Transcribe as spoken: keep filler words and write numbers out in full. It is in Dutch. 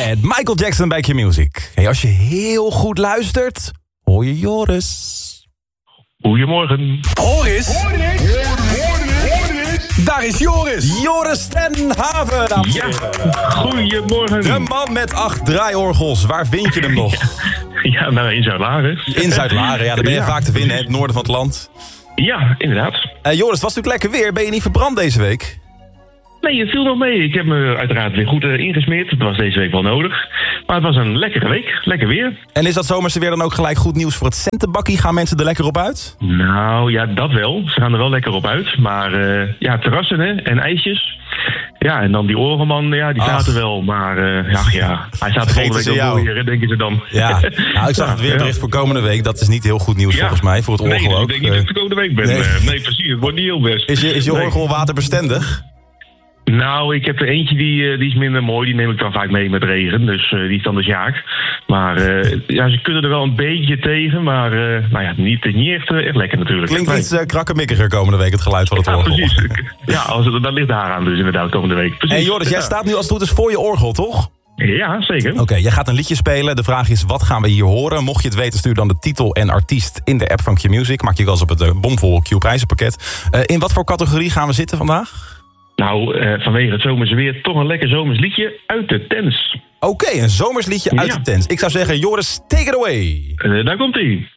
Bad, Michael Jackson bij Q-Music. Hey, als je heel goed luistert, hoor je Joris. Goedemorgen. Joris? Daar is Joris. Joris ten Haven, dames en Ja, heren. goedemorgen. De man met acht draaiorgels. Waar vind je hem nog? Ja, nou, in Zuid-Laren. In Zuid-Laren, ja, daar ben je Ja. vaak te vinden, hè, in het noorden van het land. Ja, inderdaad. Uh, Joris, het was natuurlijk lekker weer. Ben je niet verbrand deze week? Nee, het viel nog mee. Ik heb me uiteraard weer goed uh, ingesmeerd. Het was deze week wel nodig. Maar het was een lekkere week. Lekker weer. En is dat zomerse weer dan ook gelijk goed nieuws voor het centenbakkie? Gaan mensen er lekker op uit? Nou, ja, dat wel. Ze gaan er wel lekker op uit. Maar uh, ja, terrassen hè, en ijsjes. Ja, en dan die orgelman, ja, die Ach. staat er wel. Maar uh, ja, ja, hij staat Vergeten volgende ze week ook jou. wel weer, hè, denken ze dan. Ja, nou, ik zag het weerbericht voor komende week. Dat is niet heel goed nieuws Ja. volgens mij, voor het orgel nee, dus ook. ik denk niet dat ik de komende week ben. Nee. Nee, nee precies. Het wordt niet heel best. Is je, is je Nee. orgel waterbestendig? Nou, ik heb er eentje die, uh, die is minder mooi. Die neem ik dan vaak mee met regen. Dus uh, die is dan de Sjaak. Maar uh, ja, ze kunnen er wel een beetje tegen. Maar uh, nou ja, niet, niet echt, uh, echt lekker natuurlijk. Klinkt Nee. iets uh, krakkemikkiger komende week, het geluid van het Ja, orgel. precies. Ja, als het, dat ligt daar aan dus inderdaad komende week. Precies. En Joris, jij Ja. staat nu als het goed is voor je orgel, toch? Ja, zeker. Oké, okay, jij gaat een liedje spelen. De vraag is, wat gaan we hier horen? Mocht je het weten, stuur dan de titel en artiest in de app van Q-Music. Maak je kans op het uh, bomvol Q-prijzenpakket. Uh, in wat voor categorie gaan we zitten vandaag? Nou, uh, vanwege het zomerse weer toch een lekker zomers liedje uit de tents. Oké, okay, een zomersliedje uit Ja. de tent. Ik zou zeggen, Joris, take it away. Uh, daar komt-ie.